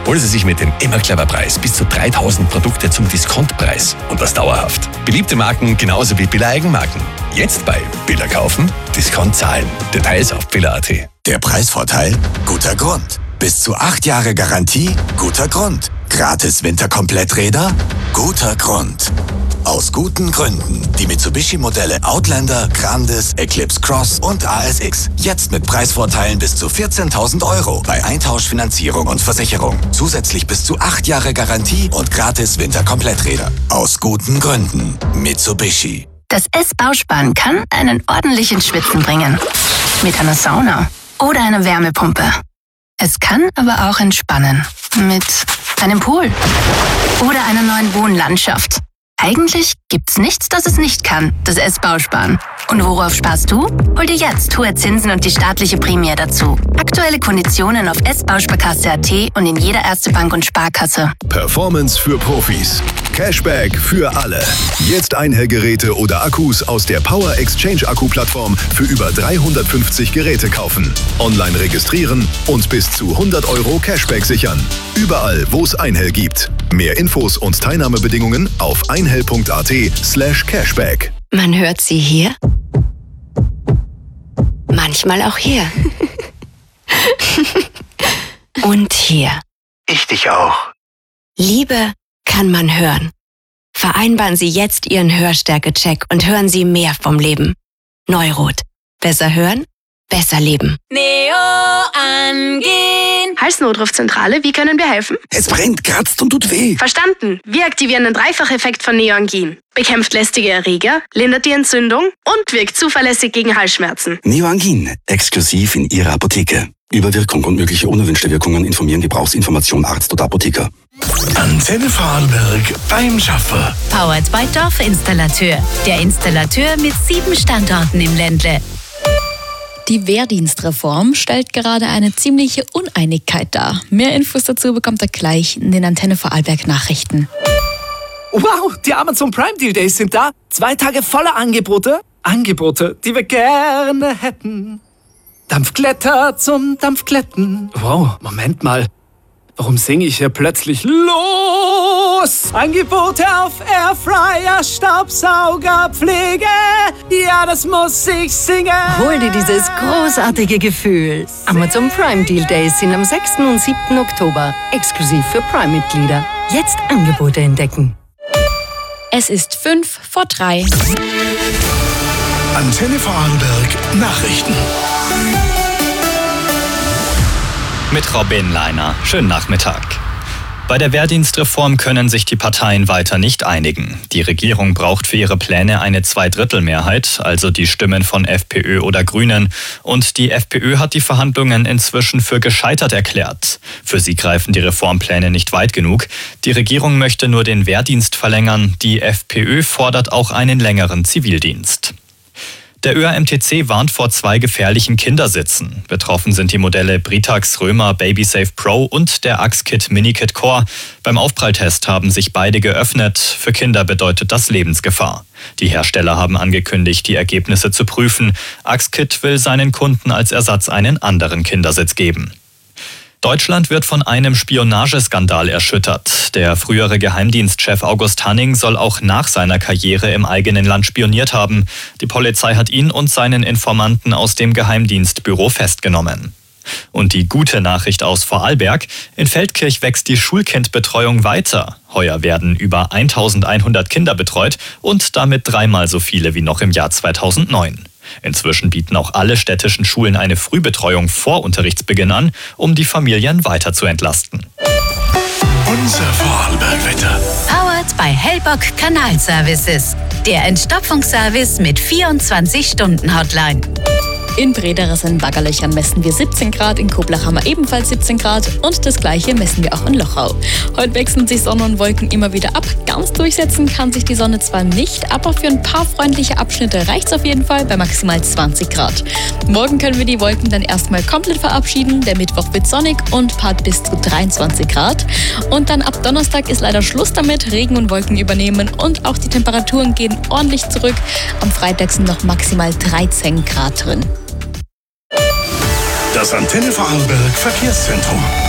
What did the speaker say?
Holen Sie sich mit dem immer clever Preis bis zu 3000 Produkte zum Diskontpreis und das dauerhaft. Beliebte Marken genauso wie Billa Eigenmarken. Jetzt bei Billa kaufen, Diskont zahlen. Details auf billa.at. Der Preisvorteil? Guter Grund. Bis zu 8 Jahre Garantie? Guter Grund. Gratis Winterkompletträder? Guter Grund. Aus guten Gründen. Die Mitsubishi-Modelle Outlander, Grandis, Eclipse Cross und ASX. Jetzt mit Preisvorteilen bis zu 14.000 € bei Eintauschfinanzierung und Versicherung. Zusätzlich bis zu 8 Jahre Garantie und gratis Winterkompletträder. Aus guten Gründen. Mitsubishi. Das S-Bausparen kann einen ordentlichen Schwitzen bringen. Mit einer Sauna oder einer Wärmepumpe. Es kann aber auch entspannen. Mit einem Pool oder einer neuen Wohnlandschaft. Eigentlich gibt's nichts, das es nicht kann, das S-Bausparen. Und worauf sparst du? Hol dir jetzt hohe Zinsen und die staatliche Prämie dazu. Aktuelle Konditionen auf S-Bausparkasse.at und in jeder Erste Bank und Sparkasse. Performance für Profis. Cashback für alle. Jetzt Einhellgeräte oder Akkus aus der Power Exchange Akku-Plattform für über 350 Geräte kaufen. Online registrieren und bis zu 100 € Cashback sichern. Überall, wo es Einhell gibt. Mehr Infos und Teilnahmebedingungen auf einhell.at/cashback. Man hört sie hier, manchmal auch hier. Und hier. Ich dich auch. Liebe kann man hören. Vereinbaren Sie jetzt Ihren Hörstärke-Check und hören Sie mehr vom Leben. Neurot. Besser hören, besser leben. Neo angehen. Halsnotrufzentrale, wie können wir helfen? Es brennt, kratzt und tut weh. Verstanden. Wir aktivieren den Dreifacheffekt von Neoangin. Bekämpft lästige Erreger, lindert die Entzündung und wirkt zuverlässig gegen Halsschmerzen. Neoangin, exklusiv in Ihrer Apotheke. Über Wirkung und mögliche unerwünschte Wirkungen informieren Gebrauchsinformation Arzt oder Apotheker. Antenne Vorarlberg beim Schaffer. Powered by Dorfinstallateur. Der Installateur mit 7 Standorten im Ländle. Die Wehrdienstreform stellt gerade eine ziemliche Uneinigkeit dar. Mehr Infos dazu bekommt ihr gleich in den Antenne Vorarlberg Nachrichten. Wow, die Amazon Prime Deal Days sind da. 2 Tage voller Angebote. Angebote, die wir gerne hätten. Dampfglätter zum Dampfglätten. Wow, Moment mal. Warum singe ich hier plötzlich los? Angebote auf Airfryer, Staubsauger, Pflege. Ja, das muss ich singen. Hol dir dieses großartige Gefühl. Amazon Prime Deal Days sind am 6. und 7. Oktober. Exklusiv für Prime-Mitglieder. Jetzt Angebote entdecken. Es ist 2:55. Antenne Vorarlberg Nachrichten. Mit Robin Leiner. Schönen Nachmittag. Bei der Wehrdienstreform können sich die Parteien weiter nicht einigen. Die Regierung braucht für ihre Pläne eine Zweidrittelmehrheit, also die Stimmen von FPÖ oder Grünen. Und die FPÖ hat die Verhandlungen inzwischen für gescheitert erklärt. Für sie greifen die Reformpläne nicht weit genug. Die Regierung möchte nur den Wehrdienst verlängern. Die FPÖ fordert auch einen längeren Zivildienst. Der ÖAMTC warnt vor 2 gefährlichen Kindersitzen. Betroffen sind die Modelle Britax Römer BabySafe Pro und der Axkit Minikit Core. Beim Aufpralltest haben sich beide geöffnet. Für Kinder bedeutet das Lebensgefahr. Die Hersteller haben angekündigt, die Ergebnisse zu prüfen. Axkit will seinen Kunden als Ersatz einen anderen Kindersitz geben. Deutschland wird von einem Spionageskandal erschüttert. Der frühere Geheimdienstchef August Hanning soll auch nach seiner Karriere im eigenen Land spioniert haben. Die Polizei hat ihn und seinen Informanten aus dem Geheimdienstbüro festgenommen. Und die gute Nachricht aus Vorarlberg: In Feldkirch wächst die Schulkindbetreuung weiter. Heuer werden über 1100 Kinder betreut und damit 3-mal so viele wie noch im Jahr 2009. Inzwischen bieten auch alle städtischen Schulen eine Frühbetreuung vor Unterrichtsbeginn an, um die Familien weiter zu entlasten. Unser Vorarlberg-Wetter. Powered by Hellbock Kanalservices. Der Entstopfungsservice mit 24-Stunden-Hotline. In Brederesen-Baggerlöchern messen wir 17 Grad, in Koblach haben wir ebenfalls 17 Grad und das gleiche messen wir auch in Lochau. Heute wechseln sich Sonne und Wolken immer wieder ab. Ganz durchsetzen kann sich die Sonne zwar nicht, aber für ein paar freundliche Abschnitte reicht es auf jeden Fall bei maximal 20 Grad. Morgen können wir die Wolken dann erstmal komplett verabschieden. Der Mittwoch wird sonnig und paart bis zu 23 Grad. Und dann ab Donnerstag ist leider Schluss damit. Regen und Wolken übernehmen und auch die Temperaturen gehen ordentlich zurück. Am Freitag sind noch maximal 13 Grad drin. Das Antenne Vorarlberg Verkehrszentrum.